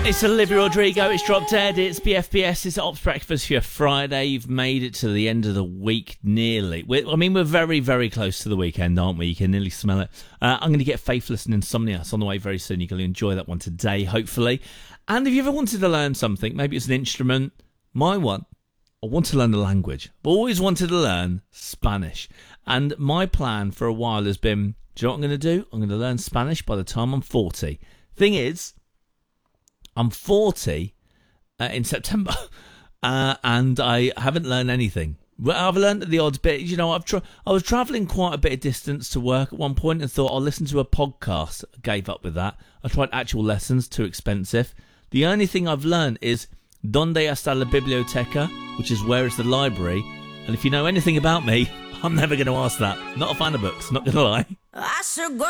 It's Olivia Rodrigo, it's Drop Dead, it's BFBS, it's Ops Breakfast for your Friday. You've made it to the end of the week, nearly. We're very, very close to the weekend, aren't we? You can nearly smell it. I'm going to get Faithless and Insomniacs on the way very soon. You're going to enjoy that one today, hopefully. And if you ever wanted to learn something, maybe it's an instrument, my one, I want to learn the language. I've always wanted to learn Spanish. And my plan for a while has been, do you know what I'm going to do? I'm going to learn Spanish by the time I'm 40. Thing is, I'm 40 in September, and I haven't learned anything. Well, I've learned the odd bit. You know, I was travelling quite a bit of distance to work at one point and thought I'll listen to a podcast. I gave up with that. I tried actual lessons, too expensive. The only thing I've learned is Donde está la biblioteca, which is where is the library. And if you know anything about me, I'm never going to ask that. Not a fan of books, not going to lie.